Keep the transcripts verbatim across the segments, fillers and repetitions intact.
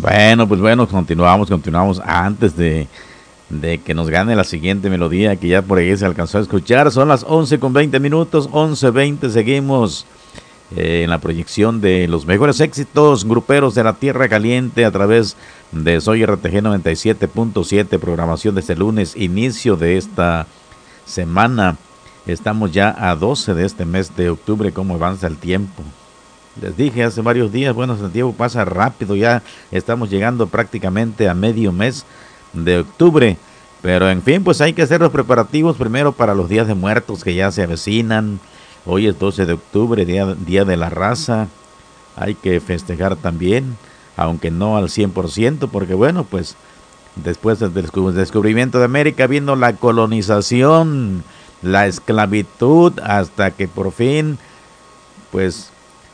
Bueno, pues bueno, continuamos, continuamos antes de, de que nos gane la siguiente melodía que ya por ahí se alcanzó a escuchar. Son las once con veinte minutos, once veinte, seguimos eh, en la proyección de los mejores éxitos gruperos de la Tierra Caliente a través de Soy R T G noventa y siete punto siete, programación de este lunes, inicio de esta semana. Estamos ya a doce de este mes de octubre. ¿Cómo avanza el tiempo? Les dije hace varios días, bueno, el tiempo pasa rápido, ya estamos llegando prácticamente a medio mes de octubre, pero en fin, pues hay que hacer los preparativos primero para los días de muertos que ya se avecinan. Hoy es doce de octubre, día, día de la raza, hay que festejar también, aunque no al cien por ciento, porque bueno, pues después del descubrimiento de América vino la colonización, la esclavitud, hasta que por fin, pues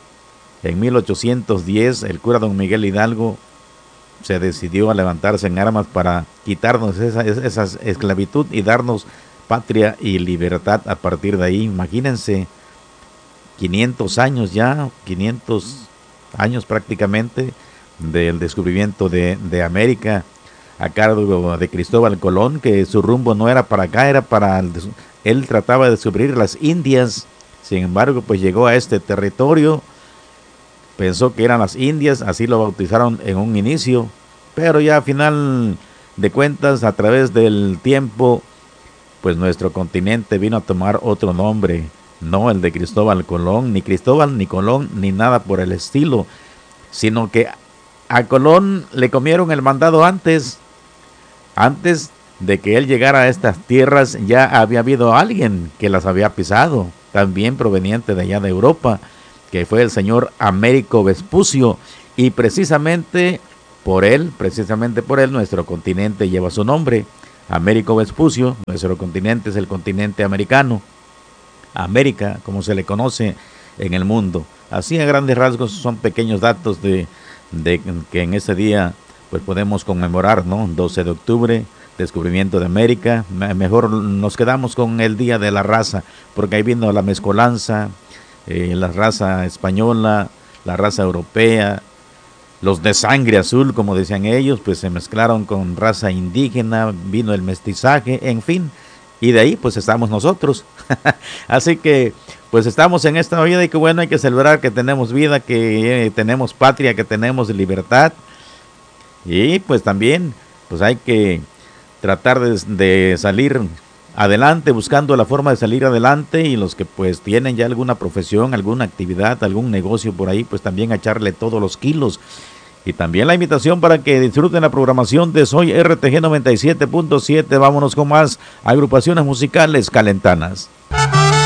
en mil ochocientos diez, el cura don Miguel Hidalgo se decidió a levantarse en armas para quitarnos esa, esa esclavitud y darnos patria y libertad. A partir de ahí, imagínense, quinientos años ya, quinientos años prácticamente del descubrimiento de, de América a cargo de Cristóbal Colón, que su rumbo no era para acá, era para... El, él trataba de descubrir las Indias, sin embargo, pues llegó a este territorio. Pensó que eran las Indias, así lo bautizaron en un inicio, pero ya a final de cuentas, a través del tiempo, pues nuestro continente vino a tomar otro nombre, no el de Cristóbal Colón, ni Cristóbal, ni Colón, ni nada por el estilo, sino que a Colón le comieron el mandado antes, antes de que él llegara a estas tierras ya había habido alguien que las había pisado, también proveniente de allá de Europa, que fue el señor Américo Vespucio, y precisamente por él, precisamente por él, nuestro continente lleva su nombre, Américo Vespucio. Nuestro continente es el continente americano, América, como se le conoce en el mundo. Así a grandes rasgos son pequeños datos de, de que en ese día pues podemos conmemorar, ¿no? doce de octubre, descubrimiento de América. Mejor nos quedamos con el Día de la Raza, porque ahí vino la mezcolanza, Eh, la raza española, la raza europea, los de sangre azul, como decían ellos, pues se mezclaron con raza indígena, vino el mestizaje, en fin, y de ahí pues estamos nosotros. Así que pues estamos en esta vida y que bueno, hay que celebrar que tenemos vida, que eh, tenemos patria, que tenemos libertad, y pues también pues hay que tratar de, de salir adelante, buscando la forma de salir adelante, y los que pues tienen ya alguna profesión, alguna actividad, algún negocio por ahí, pues también a echarle todos los kilos. Y también la invitación para que disfruten la programación de Soy R T G noventa y siete punto siete. Vámonos con más agrupaciones musicales calentanas.